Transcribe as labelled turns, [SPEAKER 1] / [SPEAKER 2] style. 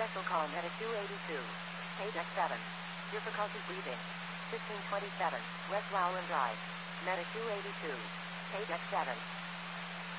[SPEAKER 1] Special call Medic 282. Page X7. Difficulty breathing. 1527. West Lowland Drive. Medic 282. Page X7.